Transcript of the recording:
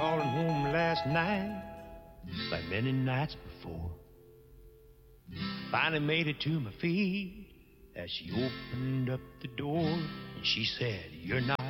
calling home last night, like many nights before. Finally made it to my feet as she opened up the door, and she said, "You're not